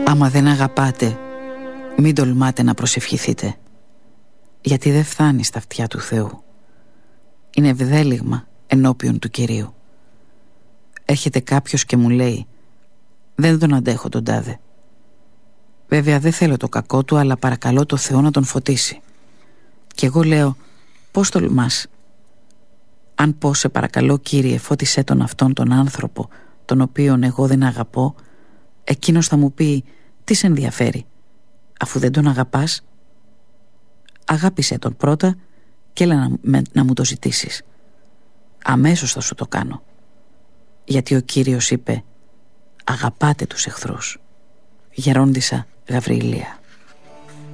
Άμα δεν αγαπάτε, μην τολμάτε να προσευχηθείτε, γιατί δεν φτάνει στα αυτιά του Θεού. Είναι ευδέλιγμα ενώπιον του Κυρίου. Έρχεται κάποιος και μου λέει: δεν τον αντέχω τον τάδε. Βέβαια δεν θέλω το κακό του, αλλά παρακαλώ το Θεό να τον φωτίσει. Και εγώ λέω: πώς τολμάς? Αν πω σε παρακαλώ Κύριε φώτισέ τον αυτόν τον άνθρωπο τον οποίον εγώ δεν αγαπώ, εκείνος θα μου πει: τι σε ενδιαφέρει, αφού δεν τον αγαπάς? Αγάπησέ τον πρώτα και έλα να μου το ζητήσεις. Αμέσως θα σου το κάνω. Γιατί ο Κύριος είπε: αγαπάτε τους εχθρούς. Γερόντισσα Γαβριλία.